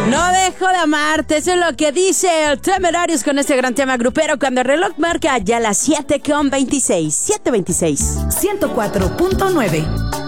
No dejo de amarte, eso es lo que dice el Temerarios con este gran tema grupero cuando el reloj marca ya las 7:26, 7:26. 104.9